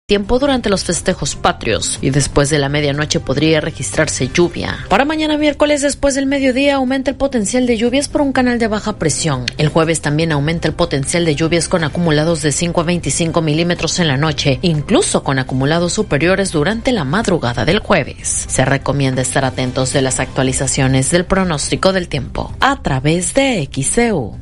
tiempo durante los festejos patrios y después de la medianoche podría registrarse lluvia. Para mañana miércoles después del mediodía aumenta el potencial de lluvias por un canal de baja presión. El jueves también aumenta el potencial de lluvias con acumulados de 5 a 25 milímetros en la noche, incluso con acumulados superiores durante la madrugada del jueves. Se recomienda estar atentos de las actualizaciones del pronóstico del tiempo a través de XEU.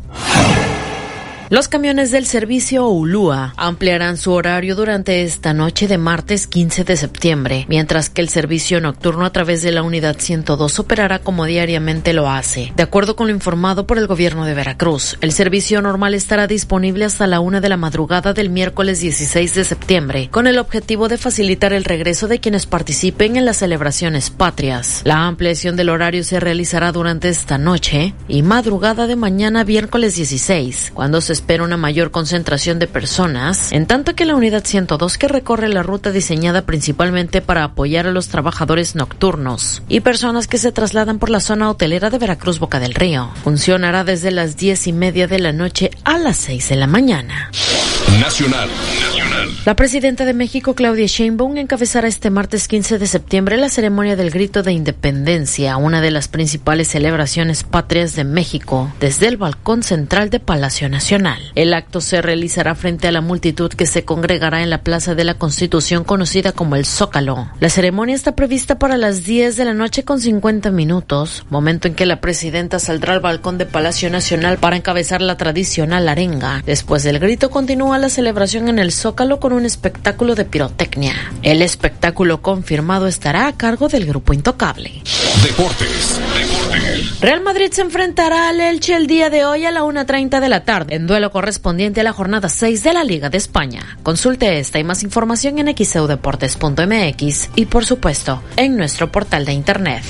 Los camiones del servicio Ulúa ampliarán su horario durante esta noche de martes 15 de septiembre, mientras que el servicio nocturno a través de la unidad 102 operará como diariamente lo hace. De acuerdo con lo informado por el gobierno de Veracruz, el servicio normal estará disponible hasta la 1 de la madrugada del miércoles 16 de septiembre, con el objetivo de facilitar el regreso de quienes participen en las celebraciones patrias. La ampliación del horario se realizará durante esta noche y madrugada de mañana miércoles 16, cuando se espera una mayor concentración de personas, en tanto que la unidad 102, que recorre la ruta diseñada principalmente para apoyar a los trabajadores nocturnos y personas que se trasladan por la zona hotelera de Veracruz Boca del Río, funcionará desde las 10:30 de la noche a las 6 de la mañana. Nacional. La presidenta de México, Claudia Sheinbaum, encabezará este martes 15 de septiembre la ceremonia del Grito de Independencia, una de las principales celebraciones patrias de México, desde el balcón central de Palacio Nacional. El acto se realizará frente a la multitud que se congregará en la Plaza de la Constitución, conocida como el Zócalo. La ceremonia está prevista para las 10 de la noche con 50 minutos, momento en que la presidenta saldrá al balcón de Palacio Nacional para encabezar la tradicional arenga. Después del grito continúa la celebración en el Zócalo con un espectáculo de pirotecnia. El espectáculo confirmado estará a cargo del Grupo Intocable. Deportes. Real Madrid se enfrentará al Elche el día de hoy a la 1:30 de la tarde, en duelo correspondiente a la jornada 6 de la Liga de España. Consulte esta y más información en xeudeportes.mx y, por supuesto, en nuestro portal de internet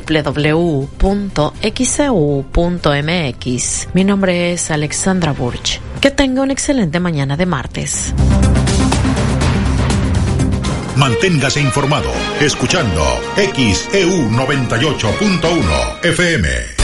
www.xeu.mx. Mi nombre es Alexandra Burch. Que tenga una excelente mañana de martes. Manténgase informado escuchando XEU 98.1 FM.